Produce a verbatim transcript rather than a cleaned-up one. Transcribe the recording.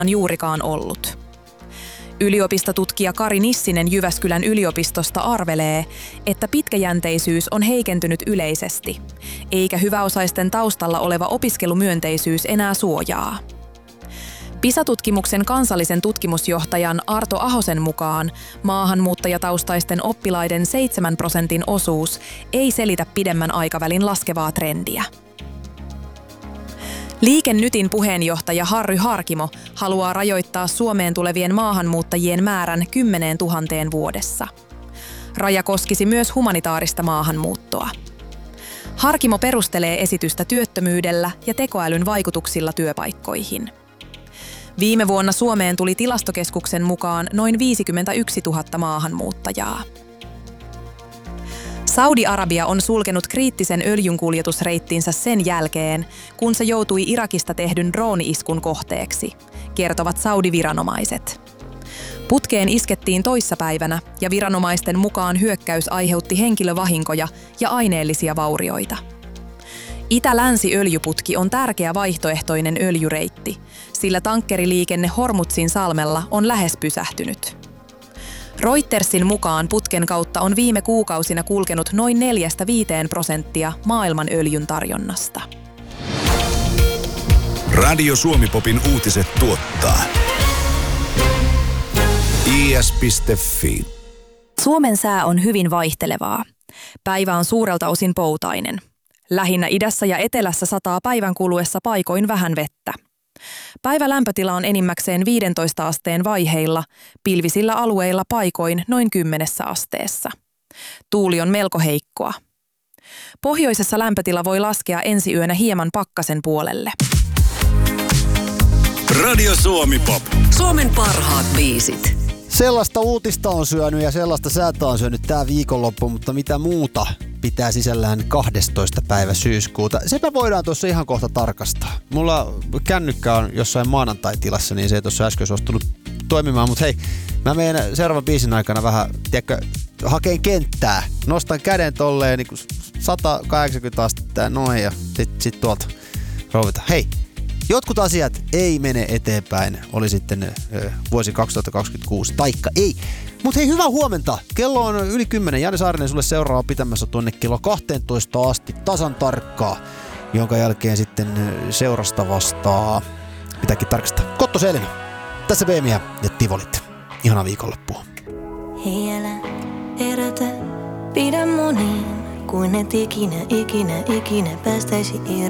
on juurikaan ollut. Yliopistotutkija Kari Nissinen Jyväskylän yliopistosta arvelee, että pitkäjänteisyys on heikentynyt yleisesti, eikä hyväosaisten taustalla oleva opiskelumyönteisyys enää suojaa. PISA-tutkimuksen kansallisen tutkimusjohtajan Arto Ahosen mukaan maahanmuuttajataustaisten oppilaiden seitsemän prosentin osuus ei selitä pidemmän aikavälin laskevaa trendiä. Liike Nytin puheenjohtaja Harry Harkimo haluaa rajoittaa Suomeen tulevien maahanmuuttajien määrän kymmeneen tuhanteen vuodessa. Raja koskisi myös humanitaarista maahanmuuttoa. Harkimo perustelee esitystä työttömyydellä ja tekoälyn vaikutuksilla työpaikkoihin. Viime vuonna Suomeen tuli Tilastokeskuksen mukaan noin viisikymmentäyksituhatta maahanmuuttajaa. Saudi-Arabia on sulkenut kriittisen öljynkuljetusreittinsä sen jälkeen, kun se joutui Irakista tehdyn drooni-iskun kohteeksi, kertovat Saudi-viranomaiset. Putkeen iskettiin toissapäivänä ja viranomaisten mukaan hyökkäys aiheutti henkilövahinkoja ja aineellisia vaurioita. Itä-länsi-öljyputki on tärkeä vaihtoehtoinen öljyreitti, sillä tankkeriliikenne Hormuzin salmella on lähes pysähtynyt. Reutersin mukaan putken kautta on viime kuukausina kulkenut noin neljästä viiteen prosenttia maailman öljyn tarjonnasta. Radio Suomi-popin uutiset tuottaa i s piste f i. Suomen sää on hyvin vaihtelevaa. Päivä on suurelta osin poutainen. Lähinnä idässä ja etelässä sataa päivän kuluessa paikoin vähän vettä. Päivä lämpötila on enimmäkseen viidentoista asteen vaiheilla, pilvisillä alueilla paikoin noin kymmenessä asteessa. Tuuli on melko heikkoa. Pohjoisessa lämpötila voi laskea ensi yönä hieman pakkasen puolelle. Radio Suomi-pop. Suomen parhaat biisit. Sellaista uutista on syönyt ja sellaista säätä on syönyt tää viikonloppu, mutta mitä muuta pitää sisällään kahdestoista päivä syyskuuta. Sepä voidaan tuossa ihan kohta tarkastaa. Mulla kännykkä on jossain maanantai-tilassa, niin se ei tuossa äsken suostunut toimimaan, mutta hei, mä menen seuraavan biisin aikana vähän, tiedätkö, hakeen kenttää. Nostan käden tolleen niin sata kahdeksankymmentä astetta noin ja sit, sit tuolta rouvita. Hei! Jotkut asiat ei mene eteenpäin, oli sitten ö, vuosi kaksituhattakaksikymmentäkuusi, taikka ei. Mutta hei, hyvää huomenta. Kello on yli kymmenen. Janne Saarinen sulle seuraava pitämässä tuonne kello kaksitoista asti tasan tarkkaa, jonka jälkeen sitten seurasta vastaa, pitääkin tarkastaa, Kotto Selmi. Tässä Beemiä ja Tivolit. Ihanaa viikonloppua. Hei älä erota, pidä moniin, kuin et ikinä, ikinä, ikinä päästäisi irti.